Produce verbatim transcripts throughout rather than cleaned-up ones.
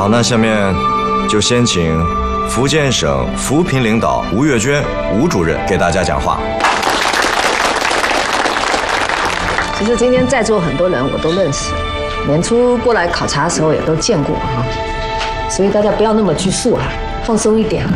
好，那下面就先请福建省扶贫领导吴月娟吴主任给大家讲话。 其实今天在座很多人我都认识，年初过来考察的时候也都见过哈，所以大家不要那么拘束啊，放松一点。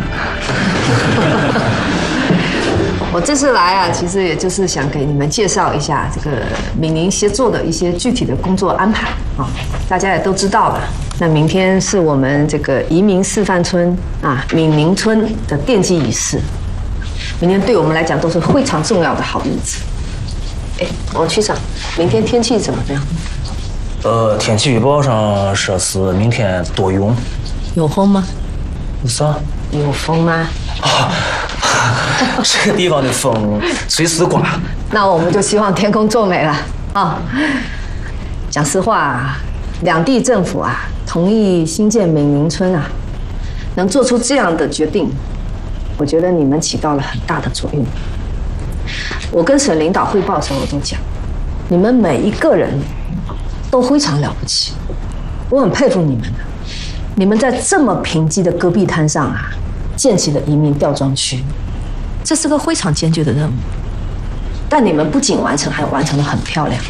我这次来啊，其实也就是想给你们介绍一下这个闽宁协作的一些具体的工作安排啊。大家也都知道了，那明天是我们这个移民示范村啊闽宁村的奠基仪式，明天对我们来讲都是非常重要的好日子。哎，王区长，明天天气怎么样？ 呃，天气预报上说是明天多云。 有风吗？ 是啊。 有风吗？ 啊，这个地方的风随时刮。 那我们就希望天空作美了啊！讲实话，两地政府啊同意新建闽宁村啊，能做出这样的决定，我觉得你们起到了很大的作用。我跟省领导汇报的时候，我都讲，你们每一个人都非常了不起，我很佩服你们的。你们在这么贫瘠的戈壁滩上啊，建起了移民吊装区，这是个非常艰巨的任务。但你们不仅完成，还完成得很漂亮。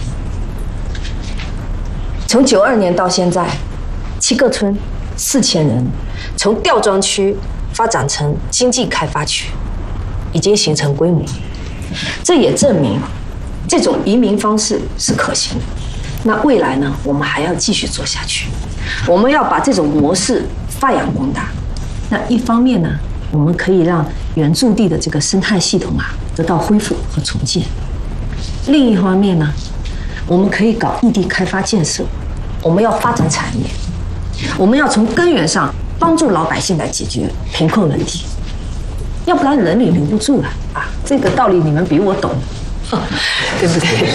从九二年到现在，七个村，四千人，从吊装区发展成经济开发区，已经形成规模。这也证明，这种移民方式是可行的。那未来呢，我们还要继续做下去。我们要把这种模式发扬光大。那一方面呢，我们可以让原住地的这个生态系统啊得到恢复和重建；另一方面呢，我们可以搞异地开发建设。我们要发展产业，我们要从根源上帮助老百姓来解决贫困问题，要不然人里留不住了啊！这个道理你们比我懂，对不对？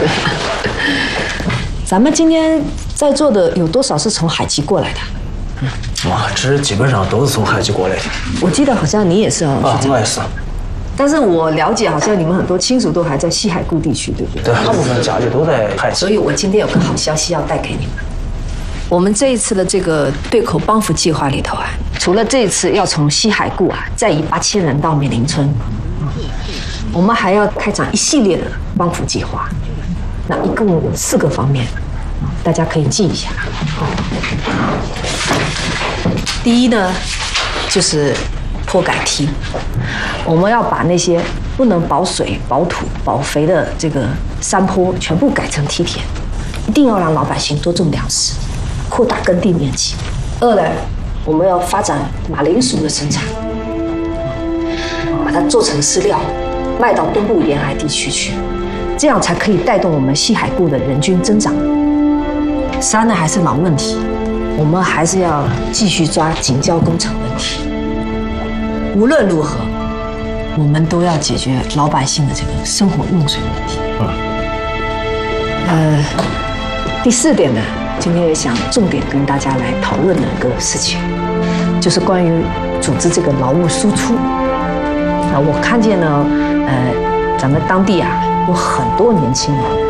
咱们今天在座的有多少是从海基过来的？ 哇，这基本上都是从海基过来的。 我记得好像你也是啊。 啊，我也是。 但是我了解，好像你们很多亲属都还在西海固地区，对不对？ 对，大部分家里都在海基。 所以我今天有个好消息要带给你们。我们这一次的这个对口帮扶计划里头啊，除了这一次要从西海固啊再移八千人到闽宁村，我们还要开展一系列的帮扶计划。那一共有四个方面，大家可以记一下。第一呢，就是坡改梯，我们要把那些不能保水、保土、保肥的这个山坡全部改成梯田，一定要让老百姓多种粮食，扩大耕地面积。二呢，我们要发展马铃薯的生产，把它做成饲料，卖到东部沿海地区去。这样才可以带动我们西海固的人均增长。三呢，还是老问题，我们还是要继续抓警交工程问题。无论如何，我们都要解决老百姓的这个生活用水问题。呃，第四点呢，今天也想重点跟大家来讨论的一个事情，就是关于组织这个劳务输出。啊，我看见呢，呃，咱们当地啊。有很多年轻人